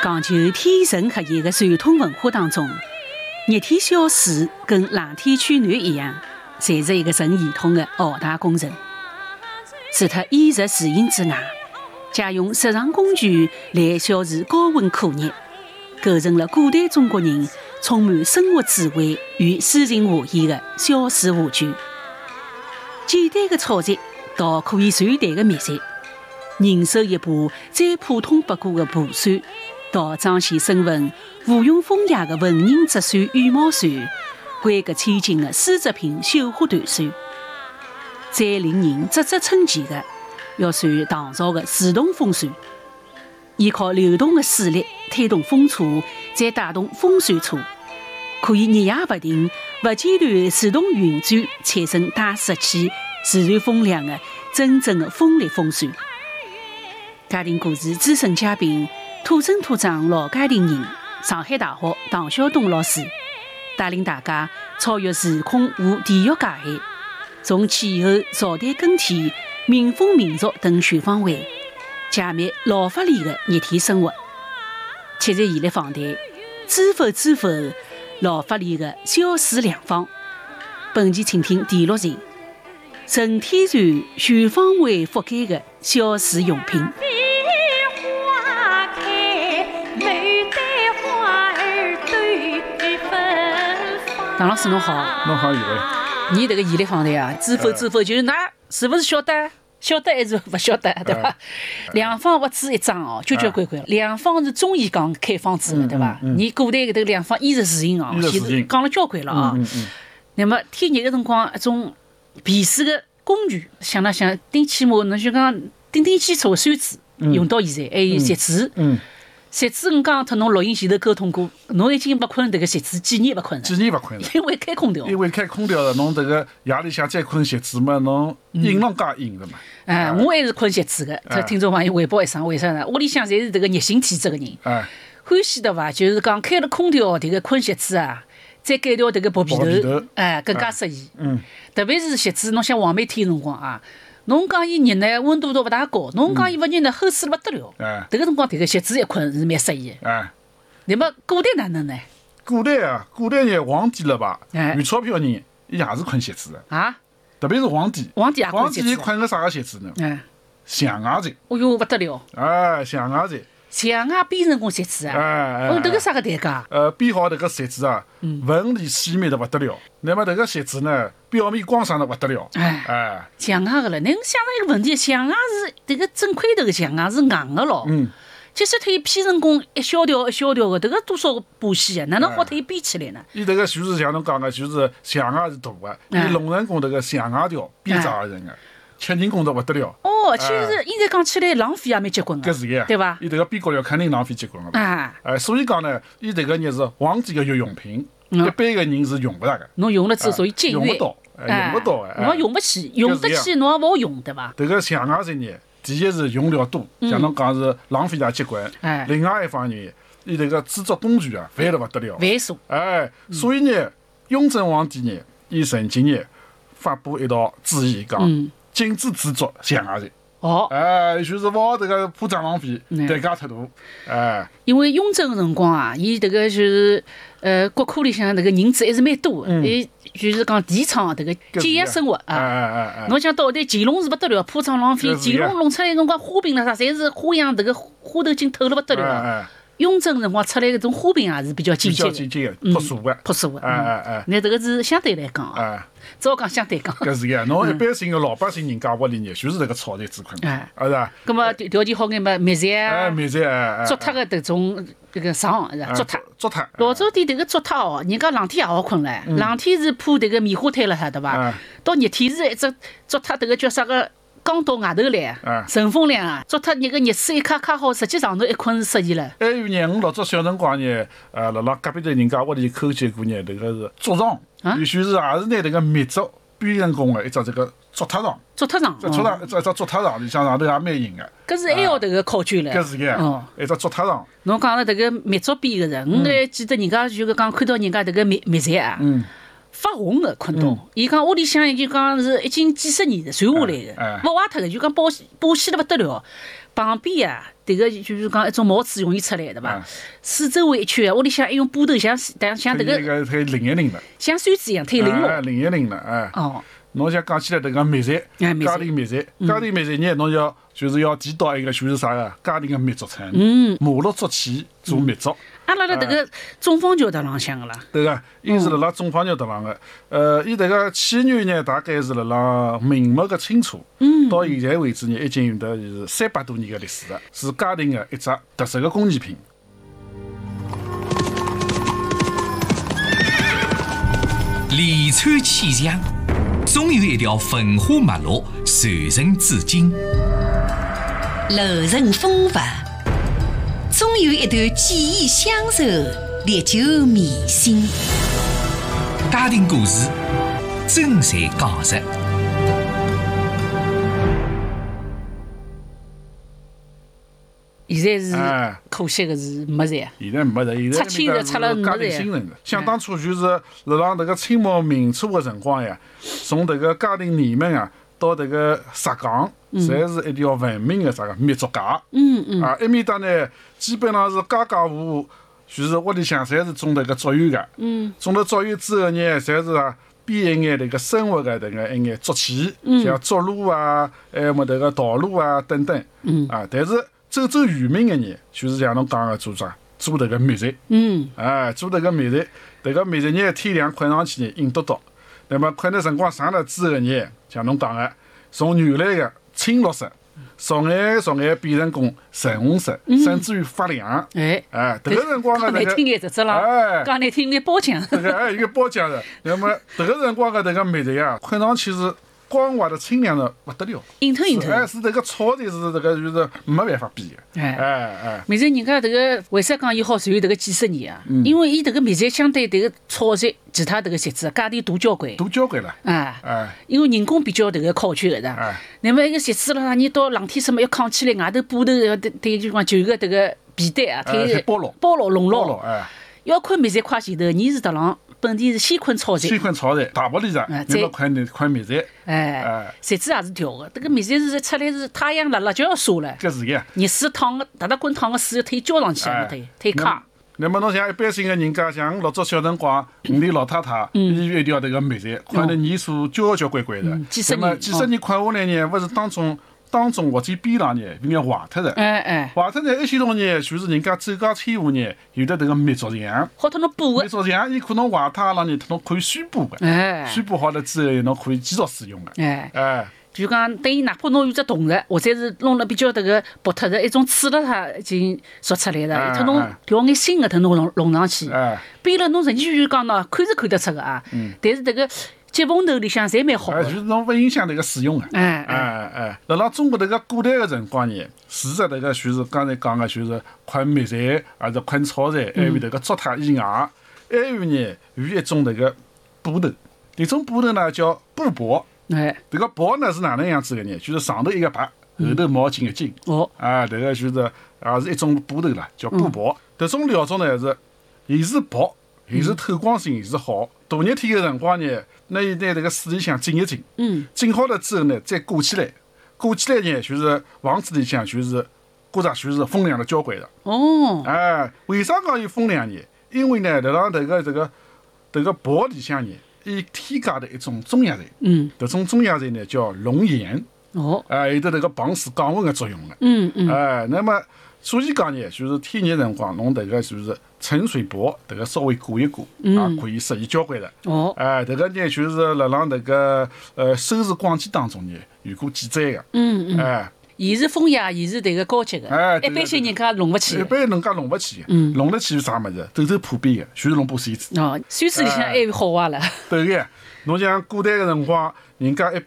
讲究天人合一的传统文化当中，热天小水跟冷天取暖一样，侪是一个成系统的浩大工程。除脱衣食住行之外，借用日常工具来消除高温酷热，构成了古代中国人充满生活智慧与诗情画意的小水画卷。简单的炒作到可以传代的秘籍，人手一把再普通不过的蒲扇，到彰显身份无庸风雅的文人折扇、羽毛扇，规格千金的丝织品绣花缎扇。最令人啧啧称奇的，要算唐朝的自动风扇，依靠流动的水力推动风车，再带动风扇车，可以日夜不停、不间断自动运转，产生带湿气、自然风量的真正的风力风扇。家庭故事资深嘉宾、土生土长老家庭人、上海大学唐晓东老师，带领大家超越时空和地域界限，从气候、朝代更替、民风民俗等全方位解密老法里的热天生活。七日现来访谈，知否老法里的小水良方。本期请听第6集：纯天然、全方位覆盖的小水用品。唐老师侬好。 侬好，以为你这个现来访谈啊，知否就是㑚是不是晓得还是不晓得，对吧？两方不止一张哦，交关。两方是中医讲开方子的，对吧？你古代搿头两方衣食住行哦，其实讲了交关了啊。那么天热个辰光，一种避暑个工具，想了想，顶起码侬就讲顶基础个扇子，用到现在，还有席子。席子，我讲脱侬录音前头沟通过，侬已经不困迭个席子几年不困了？因为开空调。 侬迭个夜里向再困席子嘛，侬阴浪加阴个嘛。 我还是困席子个。听众朋友汇报一声，为啥呢？屋里向侪是迭个热性体质个人，欢喜对伐？就是讲开了空调，迭个困席子啊，再改掉迭个薄被头，更加适宜。特别是席子，侬像黄梅天辰光啊。侬讲伊热呢，温度都勿大高；侬讲伊勿热呢，齁死了不得了。迭个辰光，迭个席子一困是蛮适宜的。那么古代哪能呢？ 古代呢，皇帝了吧？有钞票人，伊也是困席子的。特别是皇帝也困席子。皇帝困个啥个席子呢？象牙席。哦哟，勿得了！ 象牙席。 象牙编成个席子啊！迭个啥个代价？ 编好迭个席子啊，纹理细密的勿得了。那么迭个席子呢，表面光爽的勿得了。 象牙个了，侬想到一个问题，象牙是迭个整块头个象牙是硬个咯。即使它伊编成功一小条个，迭个多少个把戏啊？哪能好它伊编起来呢？ 伊迭个就是像侬讲个，就是象牙是大个，伊弄成功迭个象牙条编织而成个。吃人工作勿得了其实现在讲起来浪费也蛮结棍个， 搿是个， 对伐？ 伊迭个边角料肯定浪费结棍个所以讲呢，伊迭个热是皇帝个日用品，一般个人是用勿着个。 侬用了之后属于节约， 用勿到侬用不起，用得起侬也勿好用，对伐？ 迭个象牙职业，第一是用料多，像侬讲是浪费也结棍。另外一方面，伊迭个制作工具啊，繁得勿得了， 繁琐。 所以呢，雍正皇帝呢，伊曾经呢发布一道旨意讲。禁止制作象牙席。就是勿好迭个铺张浪费，代价太大。 因为雍正个辰光啊，伊迭个就是国库里向迭个人资还是蛮多个，伊就是讲提倡迭个节约生活啊。侬想到底乾隆是勿得了，铺张浪费，乾隆弄出来辰光花瓶啦啥，侪是花样，迭个花头金透了勿得了。雍正辰光出来搿种花瓶也是比较简洁的，朴素的。 那这个是相对来讲只好讲相对讲。 搿是个，侬一般性的老百姓人家屋里呢，就是这个炒菜之困，是吧？ 葛么条件好眼嘛，篾菜啊，竹榻的迭种这个床是吧？ 竹榻。 老早点迭个竹榻哦，人家冷天也好困唻，冷天是铺迭个棉花毯了啥对伐？到热天是一只竹榻，迭个叫啥个？刚到外头来，乘风凉啊！竹榻热个热水一卡好，实际上头一困是适宜了。 还有呢，我老早小辰光呢，辣辣隔壁头人家屋里抠见过呢，迭个是竹床，也许是也是拿迭个篾竹编成功的一只这个竹榻床。一只竹榻床里向上头也蛮硬个。 搿是还要迭个考究唻。 搿是个，一只竹榻床。 侬讲了迭个篾竹编个人，我还记得人家就是讲看到人家迭个篾菜啊。发红的困到，伊讲屋里向就讲是已经几十年传下来的，勿坏脱的，就讲保鲜了勿得了。 旁边啊，迭个就是讲一种帽子容易出来的吧？四周围一圈，屋里向还用布头像迭个可以拧一拧的， 像扇子一样，可以拧落。 拧一拧的， 哦。 侬像讲起来迭个灭财，家庭灭财，家庭灭财呢，侬就是要提到一个就是啥个家庭个灭族成，马路捉起做灭族。 阿拉迭个中方桥搭浪向个啦。 对个，伊是辣辣中方桥搭浪个。伊迭个起源呢，大概是辣辣明末个清初，到现在为止呢，已经有得是300多年个历史了，是家庭个一只特色个工艺品。 连川气象。总有一条文化脉络传承至今， 楼人风范，总有一段记忆相守，历久弥新。 家庭故事，真侪讲述。 现在是可惜个是没在， 现在没在，现在出现出了家庭新人个。想当初就是辣浪迭个清末民初个辰光呀，从迭个家庭里面啊到迭个石岗，侪是一条文明个啥个民族街。埃面搭呢，基本上是家家户户，就是屋里向侪是种迭个竹园个。种了竹园之后呢，侪是编一眼迭个生活个迭个一眼竹器，像竹箩啊，还么迭个道路啊等等。但是周周渔民个人，就是像侬讲个做啥，做迭个灭财。做迭个灭财，迭个灭财呢，天亮困上去呢，硬嘟嘟。那么困的辰光长了之后呢，像侬讲个，从原来个青绿色，逐眼变成功橙红色，甚至于发亮。迭个辰光个讲难听眼只只啦，讲难听眼包浆。 迭个有个包浆的。那么迭个辰光个迭个灭财啊，困上去是光滑的清亮的不得了， 硬透。 是这个草材是这个就是没办法比的。 灭财人家这个为啥讲伊好传这个几十年啊？因为伊这个灭财相对这个草材其他这个石子价钿大交关。 大交关了。 因为人工比较这个考究的。那么一个石子啦，你到冷天什么要扛起来，外头布头要对就讲旧个这个皮带啊， 包牢笼牢。要困灭财快前头，你是搭浪。本地是先困草材， 大玻璃上，再困灭财。 石子也是调的，这个灭财是出来是太阳辣就要晒了。 搿是个。 热水烫个，大滚烫个水要推浇上去，推卡。 那么侬像一般性个人家，像老早小辰光，屋里老太太，伊有一条迭个灭财，困得年数交关关的。 几十年困下来呢，勿是当中或者边浪呢，有眼坏脱的。坏脱呢，一些种呢，就是人家走街天下呢，有的迭个灭族墙， 好脱侬补个。 灭族墙，伊可能坏脱浪呢，侬可以修补个。修补好了之后，侬可以继续使用个。 就讲等于哪怕侬有只铜的，或者是弄了比较迭个薄脱的一种刺了它已经说出来了，脱侬调眼新的，脱侬弄上去。编了侬实际就讲喏，看是看得出个啊。但是迭个接缝头里向侪蛮好个。 就是侬勿影响迭个使用个。辣辣中国迭个古代个辰光呢，除了迭个就是刚才讲个，就是困灭财，还是困草材，还有迭个竹塔以外，还有呢有一种迭个布头，迭种布头呢叫布帛。迭个帛呢是哪能样子个呢？就是上头一个白，后头毛巾一巾。迭个就是也是一种布头啦，叫布帛。迭种料种呢是，也是薄，也是透光性也是好。大热天个辰光呢，拿伊拿迭个水里向浸一浸，浸好了之后呢，再裹起来呢，就是房子里向就是觉着就是风凉了交关的。为啥讲有风凉呢？因为呢，辣浪迭个帛里向呢。伊添加的一种中药材，迭种中药材呢叫龙眼，有得迭个防暑降温的作用的。那么所以讲呢，就是天热辰光，侬迭个就是沉水帛，迭个稍微裹一裹，可以适宜交关的。迭个呢就是辣浪迭个收视广记当中呢有过记载的。 伊是风雅，伊是迭个高级的，一般性人家弄勿起。 一般人家弄勿起，弄得起是啥物事？走走普遍的，全是弄把扇子。 扇子里向还有好坏了。 对个，侬像古代个辰光，人家一